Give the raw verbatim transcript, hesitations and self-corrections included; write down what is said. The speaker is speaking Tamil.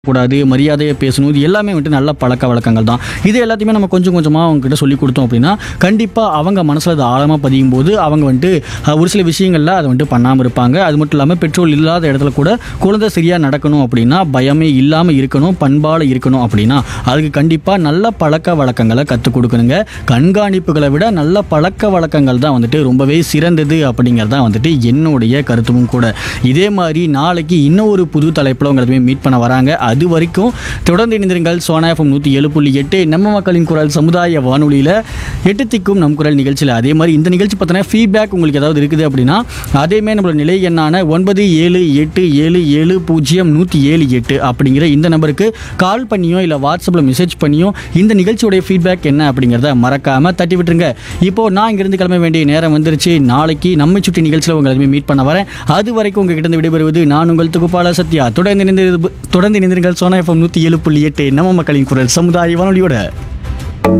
கூடாது, மரியாதையை பேசணும். இது எல்லாமே வந்துட்டு நல்ல பழக்க வழக்கங்கள் தான். இது எல்லாத்தையுமே நம்ம கொஞ்சம் கொஞ்சமாக அவங்ககிட்ட சொல்லி கொடுத்தோம் அப்படின்னா கண்டிப்பாக அவங்க மனசில் அது ஆழமாக பதியும் போது அவங்க வந்துட்டு அஹ், ஒரு சில விஷயங்களில் அதை வந்துட்டு பண்ணாமல் இருப்பாங்க. அது மட்டும் இல்லாமல் பெட்ரோல் இல்லாத இடத்துல கூட குழந்தை சரியாக நடக்கணும் அப்படின்னா, பயமே இல்லாமல் இருக்கணும், பண்பாடு இருக்கணும் அப்படின்னா அதுக்கு கண்டிப்பாக நல்ல பழக்க வழக்கங்களை கற்றுக் கொடுக்கணுங்க. கண்காணிப்புகளை விட நல்ல பழக்க வழக்கங்கள் தான் வந்துட்டு ரொம்பவே சிறந்தது அப்படிங்கிறது தான் வந்துட்டு என்னுடைய கருத்தும் கூட. இதே மாதிரி நாளைக்கு இன்னும் ஒரு புது தலைப்பில் உங்களை மீட் பண்ண வராங்க. அது வரைக்கும் தொடர்ந்து இணைந்திருங்கள். சோனா எஃப்எம் நூற்றி ஏழு புள்ளி எட்டு நம்ம மக்களின் குரல் சமுதாய வானொலியில் எட்டு திக்கும் நம் குரல் நிகழ்ச்சியில். அதே மாதிரி இந்த நிகழ்ச்சி பற்றின ஃபீட்பேக் உங்களுக்கு ஏதாவது இருக்குது அப்படின்னா அதேமாதிரி நம்மளோட நிலை எண்ணான ஒன்பது ஏழு எட்டு ஏழு ஏழு பூஜ்ஜியம் நூற்றி ஏழு எட்டு அப்படிங்கிற இந்த நம்பருக்கு கால் பண்ணியோ இல்லை வாட்ஸ்அப்பில் மெசேஜ் பண்ணியோ இந்த நிகழ்ச்சியோடைய ஃபீட்பேக் என்ன அப்படிங்கிறத மறக்காமல் தட்டி விட்டுருங்க. இப்போது நான் இங்கிருந்து கிளம்ப வேண்டிய நேரம் வந்துருச்சு. நாளைக்கு நம்மை சுற்றி நிகழ்ச்சியில் உங்களை மீட் பண்ண வரேன். அது வரைக்கும் உங்ககிட்ட இருந்து விடைபெறுவது நான் உங்கள் தொகுப்பாளர் சத்யா. தொடர்ந்து இணைந்து தொடர்ந்து இணைந்திருங்கள். சோனா எஃப்எம் நூற்றி ஏழு புள்ளி எட்டு நம்ம மக்களின் குரல் சமுதாய வானொலியோட.